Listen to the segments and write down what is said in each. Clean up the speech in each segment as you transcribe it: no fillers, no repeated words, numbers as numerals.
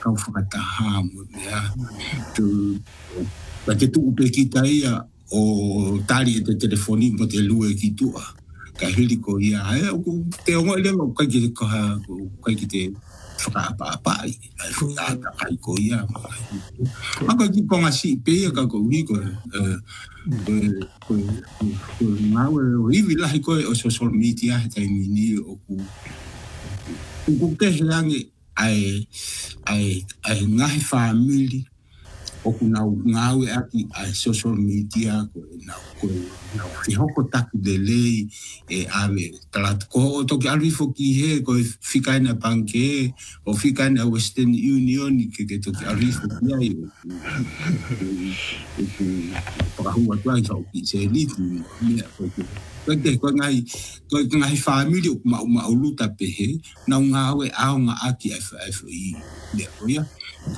kau whakataha mo mea. Te tu upe ki taia o tali e te telefoni mo te lue ki tua. Ka hili ko ia, te ongo ele mo kai ki te koha, kai ki te whakaapa-apai. Ai whakaata kai ko ia. Maka ki konga si pea ka ko ui ko. Mawe o iwi lahi koe o social media he tai mini o ku kehe lange ai ngahi family o ku ngau aki ai social media ko nau hoko taku de lei e ave talat ko o toki alifo ki he ko fika na banke o fika na Western Union ke toki alifo ki ai pakahua tuai sa o ki se litu mea ko ngai family o mauluta pehe na ngawe au nga aki ai mea ko ia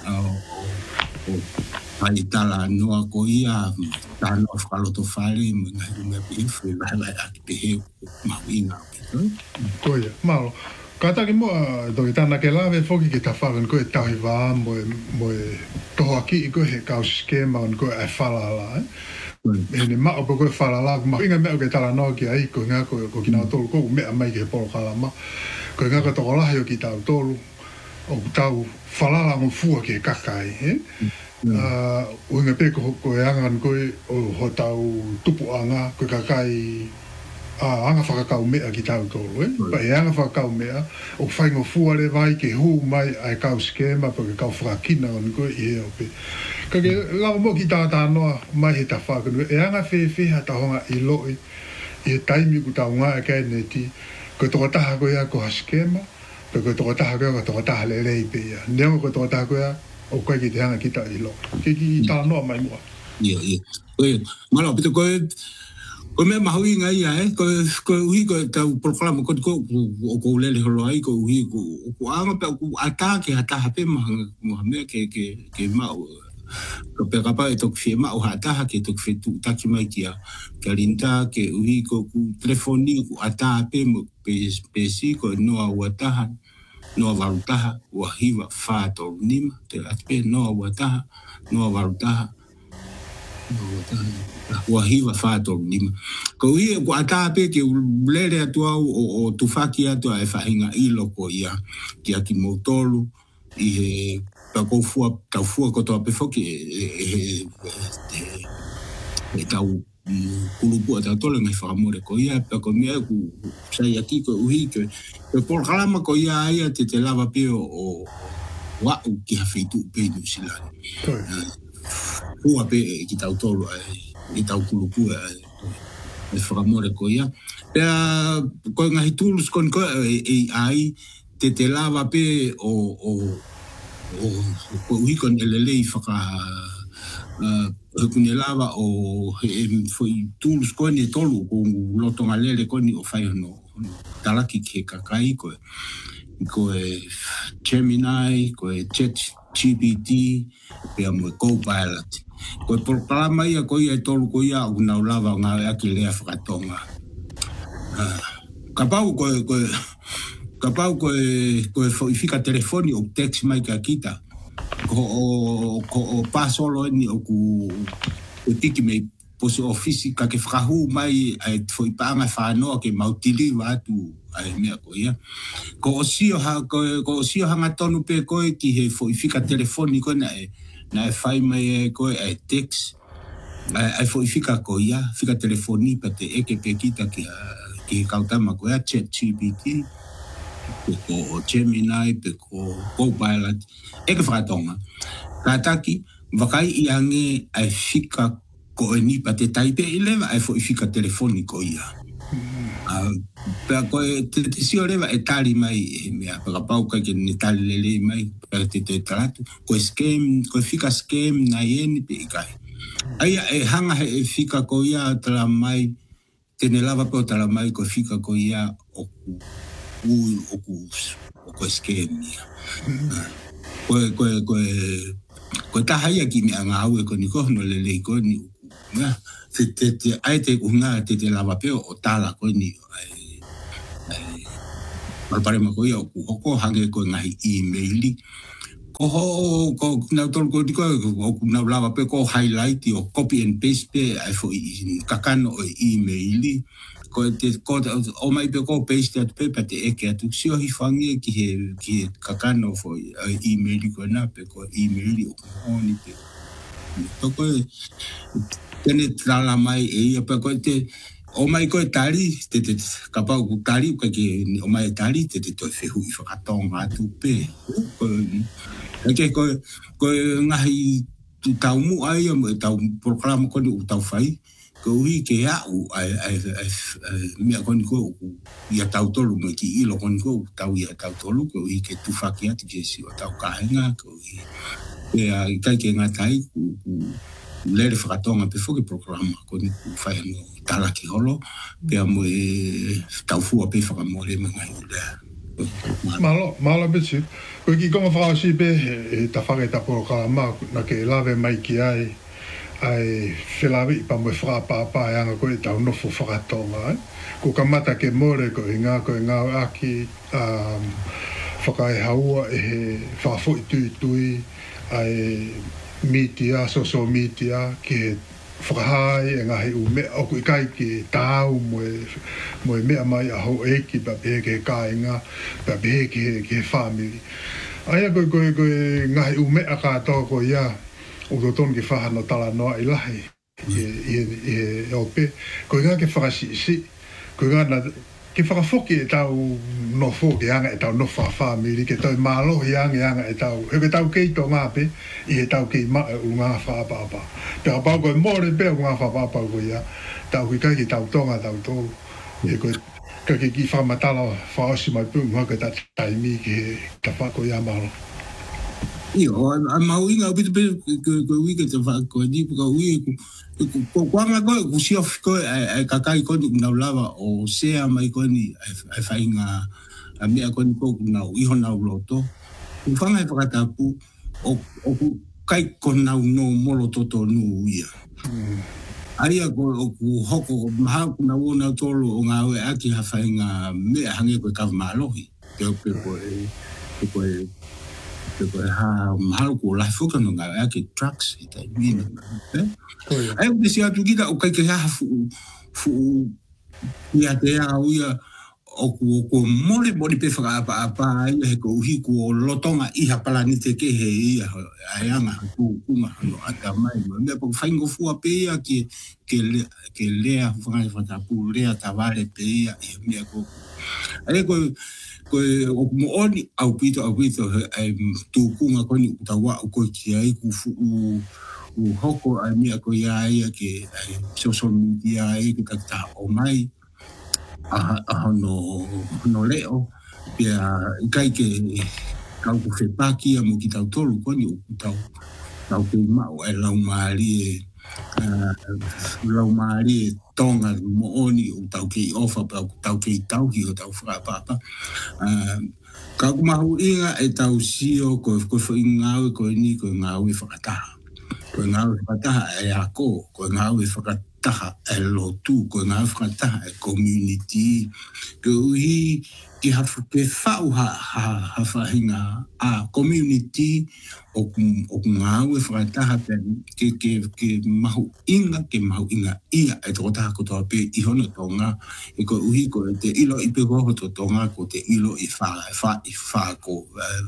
ai tala noa ko ia tala no whakaloto whare me pifu lai aki pehe mawinga ko ia malo kataki moa toki tana ke lawe foki ke ta whakan koe tahi wā moe toho aki i koe he kau skema on koe ai whalala Ene mao ko koe whalala ma inga mea ke tala noa ki ai ko ngā ko kina tolu ko mea mai ke polo kalama ko ngā ko toko lahi o ki tau tolu o tau whalala ngon fua ke kakai Uinga peko ko e angan koe o ho tau tupu anga koe kakai anga whakakau mea ki tau tolu pa e anga whakakau mea o whaingo fuare vai ke hu mai ai kau skema pa ke kau whakakina on koe i heo pe ka ke lawa mo ki tātā noa mai he ta whakanu e anga whewhiha ta honga i loi i he taimi ku tau ngā e kei neti ko toko taha koe a ko ha skema pa ko toko taha koe a ko toko taha le rei pe ia neonga ko toko taha koe a o koe ki te hanga ki ta i lo. Ke ki tā noa mai mua. Ia. Malo, pito koe mea mahui ngai ia koe uhi koe tau proklama koe o ko ulele holo ai koe uhi ko anga pe o ata ke hataha pe maha mea ke mao. Ko pe kapa e toku fie mao hataha ke toku fie tu taki mai kia rinta ke uhi ko ku telefoni ku ata pe mo pe si koe noa uataha. Noa warutaha, ua hiwa whātou nima, te atpe noa wataha, noa warutaha, ua hiwa whātou nima. Ko ia, ko atape ke lere atua o tufaki atua e whahinga ilo ko ia, ki aki motolu, i he tau fua ko toa pefoki e tau kulupu atau tole ngai whakamore ko ia ko mea ku sai aki ko uhi ko por kalama ko ia ia te lava pe o wa'u ki hawhitu pe New Zealand hua pe ki tau tolu i tau kulupu e whakamore ko ia pea ko ngahi tools kon ko e ai te lava pe o uhi kon elelei kune lava o foi tools koni tolu ko loto malele koni o fai no talaki ke kakai ko Gemini ko ChatGPT pe mo Copilot ko programa ia ko ia tolu ko ia una lava nga aki le afratonga kapau ko foi fica telefoni o text mai ka kita ko pasolo ni o ku tiki me posi ofisi ka ke frahu mai ai foi panga fa no ke mautili watu ai me ko ia ko osio hanga tonu pe ko ki he foi fika telefoni ko na fai mai ko ai text ai foi fika ko ia fika telefoni pa te eke pe kita ki kautama ko ia ChatGPT ko Gemini pe ko Copilot eke whakatonga kataki wakai i ange ai fika ko e ni pa te taipe i lewa ai fo i fika telefoni ko ia pea ko te sio lewa e tali mai mea paka pau kai ke ne tali lele mai pea te talatu ko fika scam na ieni pe i kai ai e hanga he e fika ko ia tala mai tene lava pe o tala mai ko fika ko ia o scam ia ko taha ia ki me anga au e koni kono lele koni ai te unga te lava pe o tala koni malpare ma ko ia o hoko hange ko ngahi emaili ko na tol ko diko ko na lava pe ko highlight o copy and paste pe ai fo i kakano o email ko te ko o mai pe ko paste at pe te e ke tu sio hi fangi ki kakano fo email ko na pe ko email o ni pe to ko tene trala mai e pe ko te o mai ko tali te kapa ku tali ka ke o mai tali te to fe hu fa katonga tu pe okay, ko ngahi tu tau mu ai mo tau program ko ni tau fai ko wi ke a u ai mi ko ni ko ya tau tolu mo ki ilo ko ni ko tau ya tau tolu ko wi ke tu fa ki ati ke si o tau ka nga ko wi e a kai ke nga tai ku le fa tonga pe fo ke program ko ni fai no tala ki holo pe mo tau fu pe fa mo le mo ngai Malo bitu. Ko ki konga whakasi be e ta whaketa programa na ke lawe mai ki ai whilawi pa mo whakapapa e anga ko e tau nofo whakatonga. Ko kamata ke more ko e ngā aki whakai haua e he whakafoi tui ai media, social media ki he whakahai e ngahi u mea oku i kai ki tāu mo e mea mai a hau eki pa pehe ke kāinga pa pehe ke family. Aia koe ngahi u mea kātoa ko ia o to ton ki whahano tala noa i lahi e ope. Koe ngā ke whakasisi, koe ngā na ke whakafoki e tau no fo ke anga e tau no family ke tau malo i anga e tau ke tau kei to ngā pe i e tau kei ma u ngā whaapapa pe a pau koe more pe u ngā whaapapa ko ia tau ki kai ki tau tonga tau tō e koe ka ki whamatala whaosi mai pu ngā ke ta taimi ke ta whako ia malo Io, a mauinga o bitu ko wike te ko di ko wi ko kwanga ko si of ko ai kakai ko na lava o sea mai ko ni ai fainga a mea ko ni ko na iho na loto u fanga e pakatapu o kai ko na no molo toto nu ia aia ko hoko maha na wona tolo o ngawe aki ha fainga me hange ko ka malohi te ko Porque algo lá foi que não é que trucks e tá vindo, né? Aí eu disse a tu que o que já fu e até a uia o mole pe fa pa ai ko hi ko lotonga i ha pala ni te ke he ai anga ku ma no ata mai me po faingo fu a pe que le a fa ta pu le ta vale pe e me ko ai ko o mooni au pito tu kunga koni utawa ko ki ai ku fu u hoko ai mia ko ia ke social media ai ke ta o mai no leo pia kai ke kau ku fe paki mo ki tau tolu koni tau ke mau e lau maari tonga mooni o tau ki ofa tau ki o tau whakapapa ka kumahu inga e tau sio ko whaingau ko ni ko ngau i whakataha ko ngau i whakataha e ako ko ngau i whakataha e lotu ko ngau i whakataha e community ko uhi ki hafu pe whau ha whahinga a community o ngau e whakataha ke mahu inga ia e tō taha ko tō pe i hono tonga e ko uhi ko te ilo i pe hoho tō tonga ko te ilo i wha ko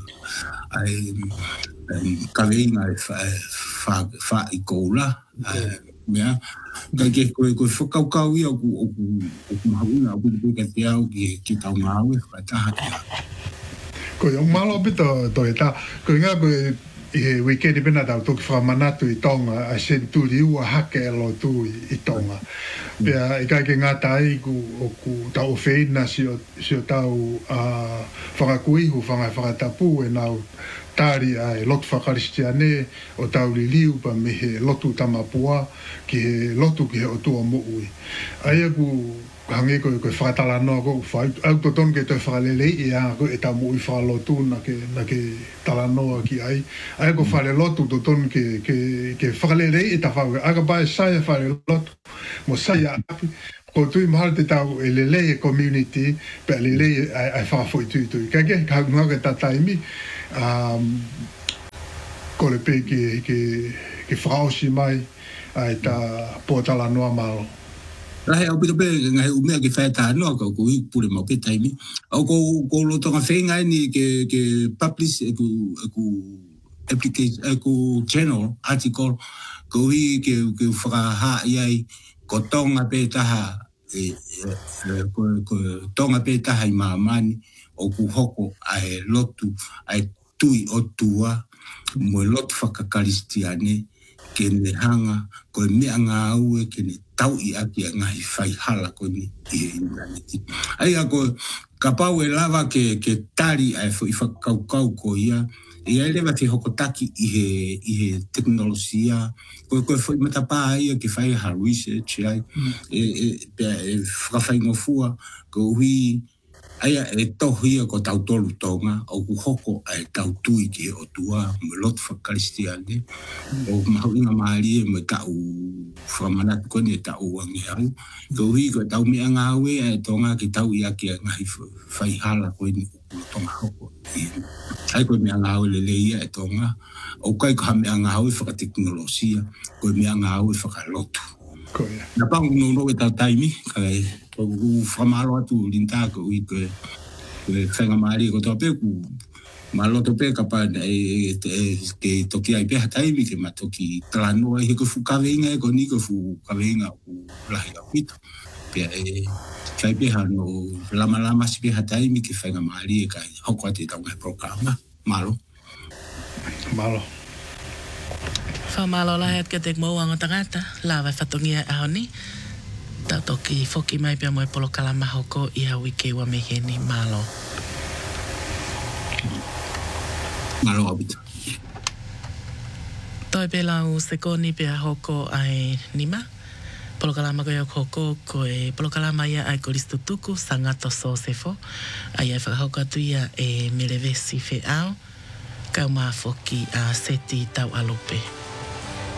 kaweinga e wha i koula mea kai ke koe whakaukau ia o mahu inga o ka te au ki tau ngau e whakataha Koe o malo pito to e ta koe ngā koe i weekend pena tau toki whamanatu i tonga a senturi ua hake e lo tu i tonga. Pea i kai ke ngā tai ku tau whina si o tau whakakuihu whakatapu e nau tari ai lotu whakaristiane o tau liliu pa me he lotu tamapua ki he lotu ki he o tua mo'ui. Aia ku hange ko whakatala noa ko au to ton ke te whakalele i a ko e tau mo'ui whakalotu na ke tala noa ki ai. Aia ko whale lotu to ton ke whakalele i ta whau. Aga bai saia whale lotu mo saia api. Ko tui mahal te tau e lele e community pe lele ai whakafoi tui. Kage ka ngaka ta taimi ko le pe ke frausi mai ai ta potala noa malo. Rahe au pito pe ngai umea ke whaeta noa ka ko i pure mau pe taimi. Au ko lo tonga whenga ni ke publish ku application ku journal article ko i ke whakaha iai ko tonga pe taha ko tonga pe taha i maamani o ku hoko ai lotu ai tui o tua mo lotu whakakaristiane ke ne hanga ko mea ngā aue ke ne tau i aki a ngahi whai hala ko ni i interneti. Ai ako ka pau e lava ke tari ai i whakaukau ko ia i ai lewa te hokotaki i he teknolosia ko whai matapā ia ke whai ha research ai whakawhai ngofua ko hui aia e tohia ko tau tolu tonga o ku hoko ai tau tui ki o tua mo lot whakaristiane o mahuinga maari e mo tau whamanatu koni e tau wangi au ko hui ko tau mea ngāwe e tonga ki tau ia ki a ngahi whaihala koe ni ukula tonga hoko ai koe mea ngāwe lele ia e tonga o kai ko ha mea ngāwe whakateknolosia koe mea ngāwe whakalotu na pangu no e tau taimi kai u whamalo atu linta ko i ke whenga maari ko tō peku maloto pe kapa ke toki ai peha taimi ke matoki talanoa he ko whukaweinga e ko ni ko whukaweinga u lahi au hita pia kai peha no lama si peha taimi ke whenga maari e kai hoko ate taunga programa malo Whamalo lahe at katek mau ang tangata lawa whatongia ahoni Tatoki foki mai pia moe polo kalama hoko i hawi ke wa meheni malo. Malo abita. Toi pela u sekoni pia hoko ai nima. Polo kalama ko hoko ko e polo kalama ia ai koristu tuku sangato so sefo. Ai ai whakahoko atu ia e merevesi fe au. Kau maa foki a seti tau alope.